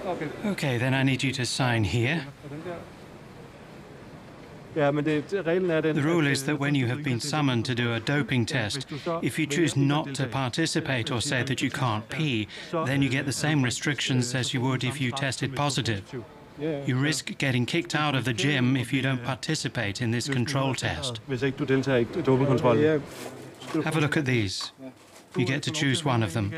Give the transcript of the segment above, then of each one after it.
Okay, then I need you to sign here. The rule is that when you have been summoned to do a doping test, if you choose not to participate or say that you can't pee, then you get the same restrictions as you would if you tested positive. You risk getting kicked out of the gym if you don't participate in this control test. Have a look at these. You get to choose one of them.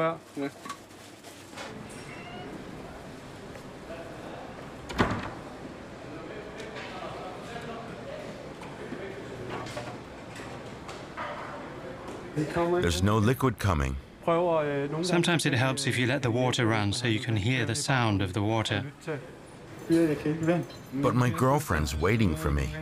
There's no liquid coming. Sometimes it helps if you let the water run so you can hear the sound of the water. But my girlfriend's waiting for me.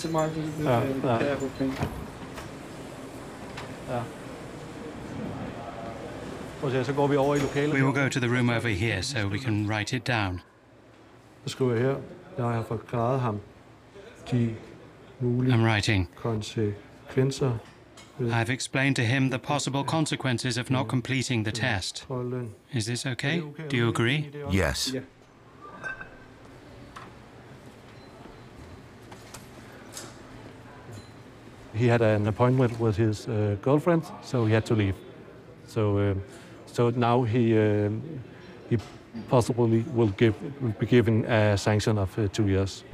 We will go to the room over here so we can write it down. I'm writing. I've explained to him the possible consequences of not completing the test. Is this okay? Do you agree? Yes. He had an appointment with his girlfriend, so he had to leave. So now he possibly will be given a sanction of 2 years.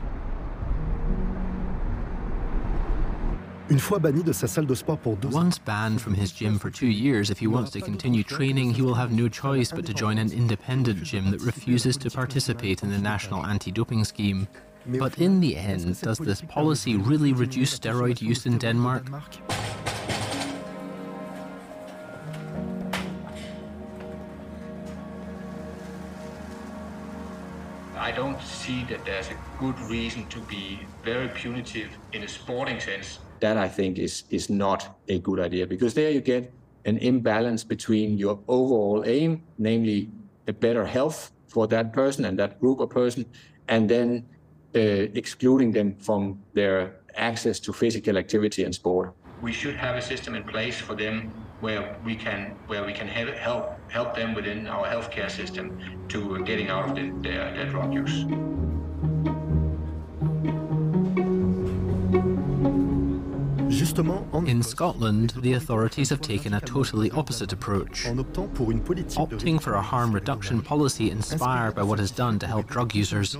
Once banned from his gym for 2 years, if he wants to continue training, he will have no choice but to join an independent gym that refuses to participate in the national anti-doping scheme. But in the end, does this policy really reduce steroid use in Denmark? I don't see that there's a good reason to be very punitive in a sporting sense. That, I think, is not a good idea, because there you get an imbalance between your overall aim, namely a better health for that person and that group of person, and then excluding them from their access to physical activity and sport. We should have a system in place for them where we can help them within our healthcare system to getting out of their drug use. In Scotland, the authorities have taken a totally opposite approach, opting for a harm reduction policy inspired by what is done to help drug users.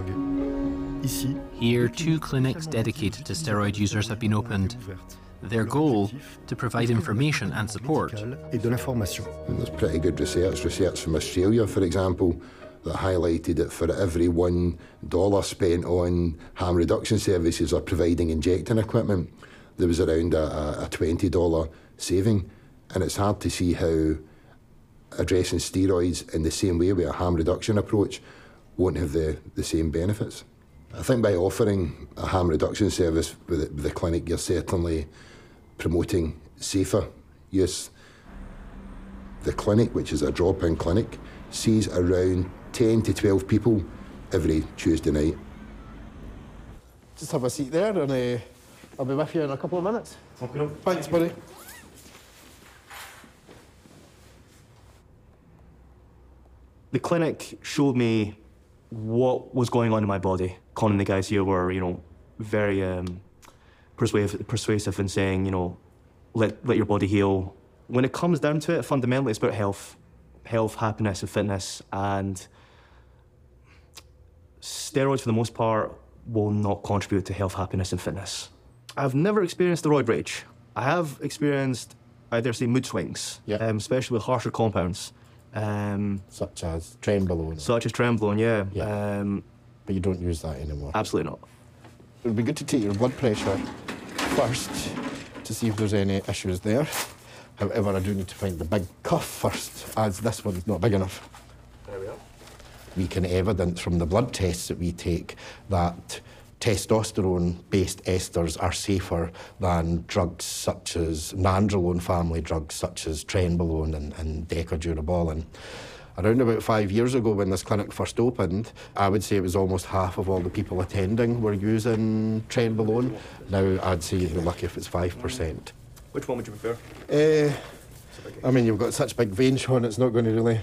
Here, 2 clinics dedicated to steroid users have been opened. Their goal, to provide information and support. There's pretty good research from Australia, for example, that highlighted that for every $1 spent on harm reduction services or providing injecting equipment, there was around a $20 saving. And it's hard to see how addressing steroids in the same way with a harm reduction approach won't have the same benefits. I think by offering a harm reduction service with the clinic, you're certainly promoting safer use. The clinic, which is a drop-in clinic, sees around 10 to 12 people every Tuesday night. Just have a seat there, and I'll be with you in a couple of minutes. Okay. Thanks, buddy. The clinic showed me what was going on in my body. Con and the guys here were, very persuasive in saying, let your body heal. When it comes down to it, fundamentally, it's about health, happiness, and fitness. And steroids, for the most part, will not contribute to health, happiness, and fitness. I've never experienced the roid rage. I have experienced, I dare say, mood swings, especially with harsher compounds. Such as Trenbolone? Such as Trenbolone, yeah. But you don't use that anymore? Absolutely not. It would be good to take your blood pressure first to see if there's any issues there. However, I do need to find the big cuff first, as this one's not big enough. There we are. We can evidence from the blood tests that we take that testosterone-based esters are safer than drugs such as nandrolone family drugs such as Trenbolone and Decadurabolin. Around about 5 years ago, when this clinic first opened, I would say it was almost half of all the people attending were using Trenbolone. Now, I'd say you'd be lucky if it's 5%. Which one would you prefer? I mean, you've got such big veins, Sean, it's not going to really